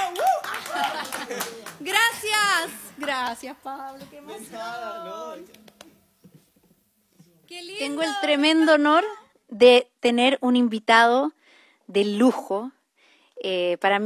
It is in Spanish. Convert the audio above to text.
Gracias. Gracias, Pablo. Qué emoción. Qué lindo. Tengo el tremendo honor de tener un invitado de lujo. Para mí